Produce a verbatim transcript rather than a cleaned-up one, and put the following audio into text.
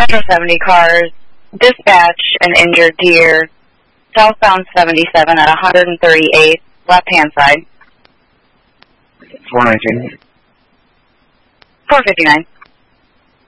Metro seventy cars, dispatch an injured deer, southbound seventy-seven at one thirty-eight, left-hand side. four nineteen. four fifty-nine.